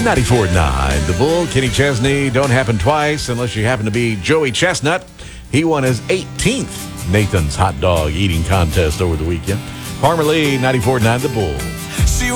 94.9 The Bull. Kenny Chesney, don't happen twice unless you happen to be Joey Chestnut. He won his 18th Nathan's Hot Dog Eating Contest over the weekend. Farmer Lee, 94.9 The Bull.